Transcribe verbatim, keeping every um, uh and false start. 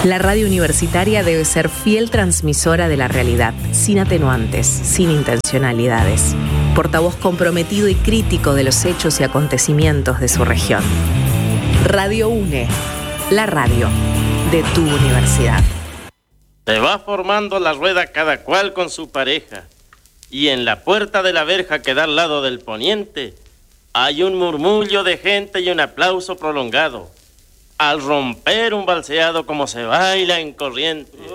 La radio universitaria debe ser fiel transmisora de la realidad, sin atenuantes, sin intencionalidades. Portavoz comprometido y crítico de los hechos y acontecimientos de su región. Radio UNE, la radio de tu universidad. Se va formando la rueda cada cual con su pareja, y en la puerta de la verja que da al lado del poniente hay un murmullo de gente y un aplauso prolongado al romper un balseado como se baila en corriente.